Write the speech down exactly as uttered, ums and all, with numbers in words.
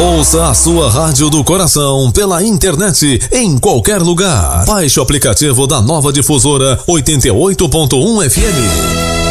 Ouça a sua rádio do coração pela internet em qualquer lugar. Baixe o aplicativo da Nova Difusora oitenta e oito ponto um F M.